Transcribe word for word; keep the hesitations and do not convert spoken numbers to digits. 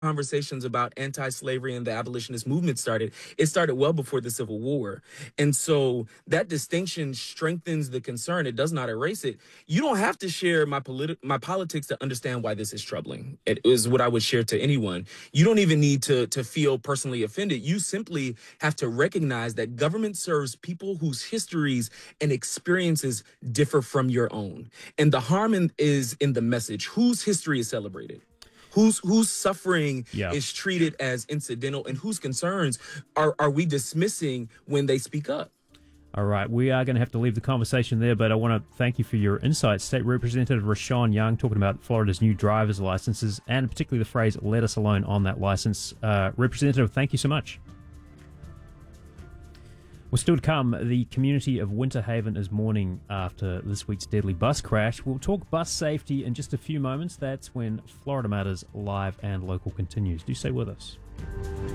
conversations about anti-slavery and the abolitionist movement started, it started well before the Civil War. And so that distinction strengthens the concern. It does not erase it. You don't have to share my politi- my politics to understand why this is troubling. It is what I would share to anyone. You don't even need to, to feel personally offended. You simply have to recognize that government serves people whose histories and experiences differ from your own. And the harm in, is in the message. Whose history is celebrated? Whose whose suffering Yeah. is treated as incidental, and whose concerns are, are we dismissing when they speak up? All right, we are going to have to leave the conversation there, but I want to thank you for your insights. State Representative Rashawn Young talking about Florida's new driver's licenses and particularly the phrase, let us alone on that license. Uh, Representative, thank you so much. Well, still to come, the community of Winter Haven is mourning after this week's deadly bus crash. We'll talk bus safety in just a few moments. That's when Florida Matters live and local continues. Do stay with us.